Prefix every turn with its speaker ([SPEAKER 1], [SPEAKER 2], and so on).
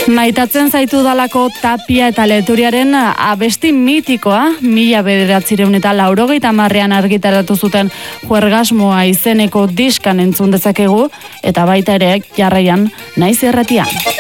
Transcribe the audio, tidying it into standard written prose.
[SPEAKER 1] Maitatzen zaitu dalako Tapia eta Leturiaren abesti mitikoa, 1980ean argitaratu zuten Juergasmoa izeneko diskan entzun dezakegu, eta baita ere jarraian Naiz Irratian.